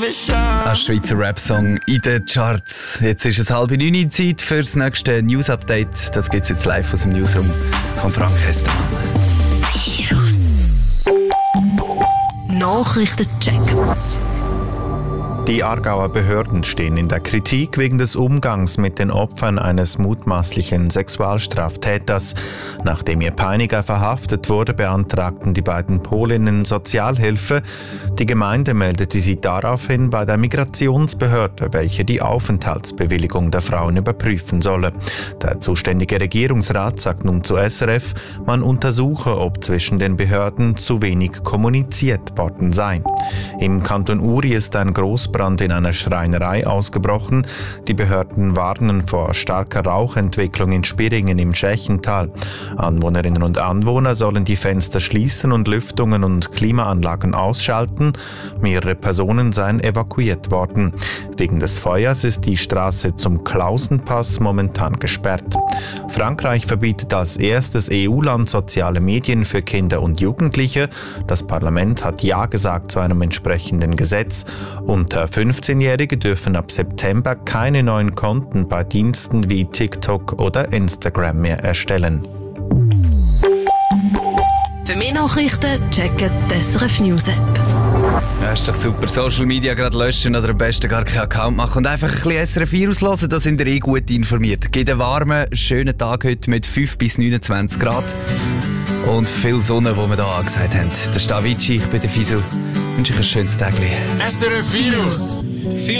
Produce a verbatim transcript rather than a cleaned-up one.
Ein Schweizer Rap-Song in den Charts. Jetzt ist es halb neun, Zeit für das nächste News-Update. Das gibt es jetzt live aus dem Newsroom von Frank Hestermann. Virus. Nachrichtencheck. Die Aargauer Behörden stehen in der Kritik wegen des Umgangs mit den Opfern eines mutmaßlichen Sexualstraftäters. Nachdem ihr Peiniger verhaftet wurde, beantragten die beiden Polinnen Sozialhilfe. Die Gemeinde meldete sie daraufhin bei der Migrationsbehörde, welche die Aufenthaltsbewilligung der Frauen überprüfen solle. Der zuständige Regierungsrat sagt nun zu S R F, man untersuche, ob zwischen den Behörden zu wenig kommuniziert worden sei. Im Kanton Uri ist ein Großbrand in einer Schreinerei ausgebrochen. Die Behörden warnen vor starker Rauchentwicklung in Spiringen im Schächental. Anwohnerinnen und Anwohner sollen die Fenster schließen und Lüftungen und Klimaanlagen ausschalten. Mehrere Personen seien evakuiert worden. Wegen des Feuers ist die Straße zum Klausenpass momentan gesperrt. Frankreich verbietet als erstes E U-Land soziale Medien für Kinder und Jugendliche. Das Parlament hat Ja gesagt zu einem entsprechenden Gesetz. Unter fünfzehnjährige dürfen ab September keine neuen Konten bei Diensten wie TikTok oder Instagram mehr erstellen. Für mehr Nachrichten checken die S R F News App. Das ist doch super. Social Media gerade löschen oder am besten gar keinen Account machen und einfach ein bisschen S R F vier auslassen, da sind ihr eh gut informiert. Geht einen warmen, schönen Tag heute mit fünf bis neunundzwanzig Grad und viel Sonne, die wir hier angesagt haben. Das ist Davici, ich bin der Fisu. Ich wünsche euch ein schönes Tag. S R F Virus.